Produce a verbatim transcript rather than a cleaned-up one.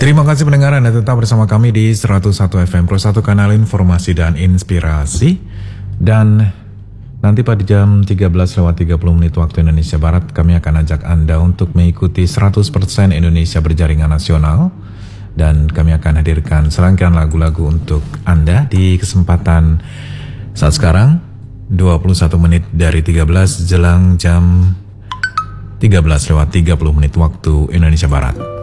Terima kasih pendengar, Anda tetap bersama kami di seratus satu F M Pro satu, kanal informasi dan inspirasi. Dan nanti pada jam tiga belas lewat tiga puluh menit waktu Indonesia Barat, kami akan ajak Anda untuk mengikuti seratus persen Indonesia Berjaringan Nasional. Dan kami akan hadirkan serangkaian lagu-lagu untuk Anda di kesempatan saat sekarang, dua puluh satu menit dari tiga belas jelang jam tiga belas lewat tiga puluh menit waktu Indonesia Barat.